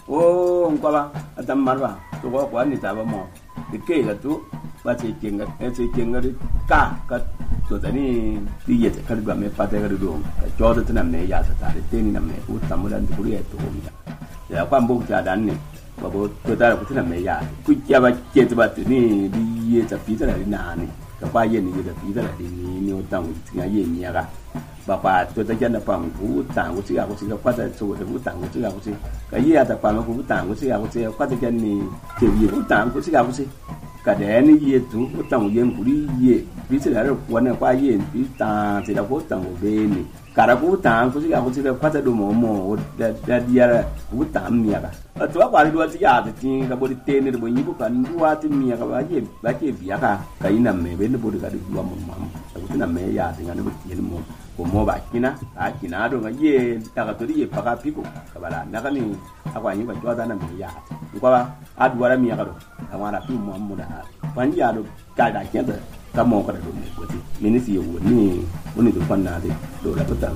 o ngwa atam marwa to ko kwa ni ta ba mo de ke la tu ba che kenga ka to tani ti ye ta kar ba me pa ta ga do ka jo ta nam ne ya ta de te ni nam ne u tam dan tu ye to mi ya kwa mbu ja dan ne ba bo to ta ku nam ne ya ku ya ba che ta ba tu ni di ye ta pi ta la na ni ka kwa ye ni ye ta pi ta la ni o tang ti ga ye ni ya ga bà bà tôi ta dân là bằng vũ tàng của chị qua tại chỗ để vũ tàng của chị cái gì là bằng vũ tàng của chị qua tại dân này kiểu gì vũ tàng của chị cả đẻ này gì chú vũ tàng dân của đi gì ví dụ là quán này qua gì ví tàng thì là vũ tàng của bên này cả là vũ tàng của chị qua tại đồ mồ đã đi ra vũ tàng mía cả tôi qua đi đua chị thì chính là body tên này body nhíp cả đua thì mía cả bà chị bía cả cái nằm này bên nó body cả được đua mồm cái nằm này thì nó body tiền mồm mo ba kina do ngaye taka to di paka piko kabala nakani akwa nyi ba jwada na mi ya ko ba adwara mi ya do amara fi mo mo da panji ya do ka da kenda ta mo ka do ne ko ti minisi yo ni woni do panna de do la to ta